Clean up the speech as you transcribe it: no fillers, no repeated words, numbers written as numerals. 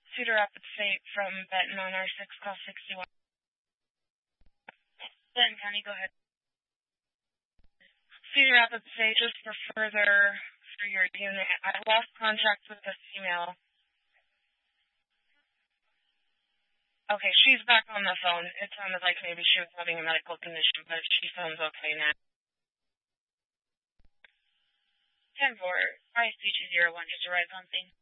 Cedar Rapids State from Benton on R6, call 61. Benton County, go ahead. Cedar Rapids State, just for your unit, I lost contact with this female. Okay, she's back on the phone. It sounded like maybe she was having a medical condition, but she sounds okay now. 10-4, ISP 201, just arrived on scene.